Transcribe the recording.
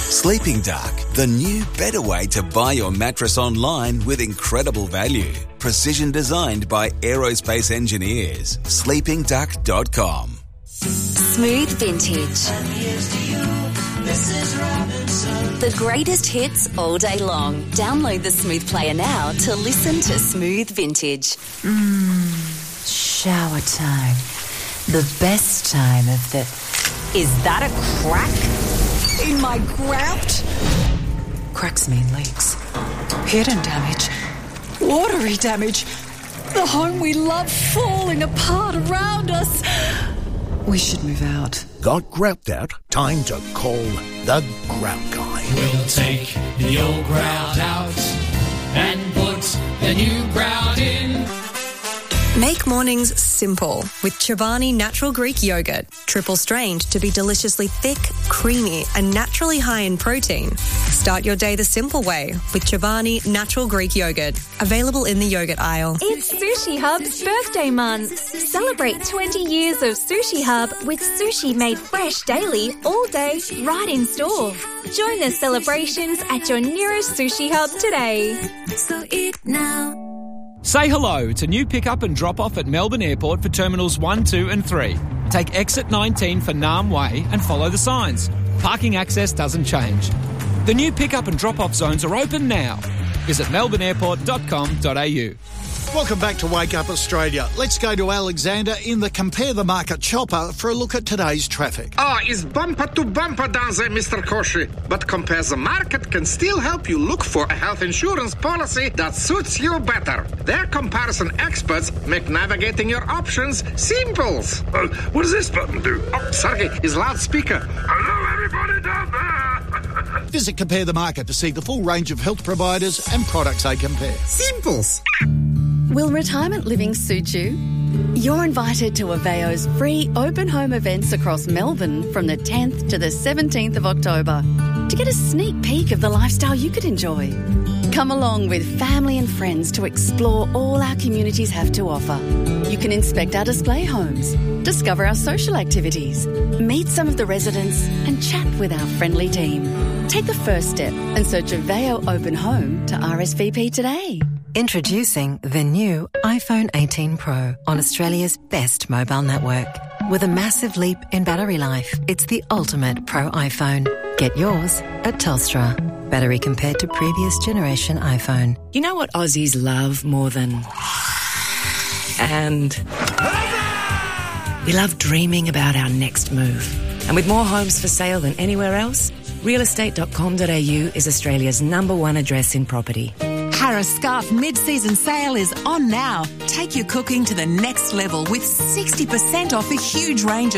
Sleeping Duck, the new, better way to buy your mattress online with incredible value. Precision designed by aerospace engineers. sleepingduck.com. Smooth Vintage. The greatest hits all day long. Download the Smooth Player now to listen to Smooth Vintage. Shower time. The best time of the... Is that a crack in my grout? Cracks mean leaks. Hidden damage. Watery damage. The home we love falling apart around us. We should move out. Got grout out? Time to call the Grout Guy. We'll take the old grout out and put the new grout in. Make mornings simple with Chobani Natural Greek Yogurt. Triple strained to be deliciously thick, creamy and naturally high in protein. Start your day the simple way with Chobani Natural Greek Yogurt. Available in the yogurt aisle. It's Sushi Hub's birthday month. Celebrate 20 years of Sushi Hub with sushi made fresh daily, all day, right in store. Join the celebrations at your nearest Sushi Hub today. So eat now. Say hello to new pick-up and drop-off at Melbourne Airport for Terminals 1, 2 and 3. Take exit 19 for Nam Way and follow the signs. Parking access doesn't change. The new pick-up and drop-off zones are open now. Visit melbourneairport.com.au. Welcome back to Wake Up Australia. Let's go to Alexander in the Compare the Market chopper for a look at today's traffic. It's bumper to bumper down there, Mr. Koshi. But Compare the Market can still help you look for a health insurance policy that suits you better. Their comparison experts make navigating your options simple. What does this button do? Oh, Sergey, his loudspeaker. Hello, everybody down there. Visit Compare the Market to see the full range of health providers and products they compare. Simples. Will retirement living suit you? You're invited to Aveo's free open home events across Melbourne from the 10th to the 17th of October to get a sneak peek of the lifestyle you could enjoy. Come along with family and friends to explore all our communities have to offer. You can inspect our display homes, discover our social activities, meet some of the residents and chat with our friendly team. Take the first step and search Aveo Open Home to RSVP today. Introducing the new iPhone 18 Pro on Australia's best mobile network. With a massive leap in battery life, it's the ultimate Pro iPhone. Get yours at Telstra. Battery compared to previous generation iPhone. You know what Aussies love more than... And... we love dreaming about our next move. And with more homes for sale than anywhere else, realestate.com.au is Australia's #1 address in property. Harris Scarf mid-season sale is on now. Take your cooking to the next level with 60% off a huge range of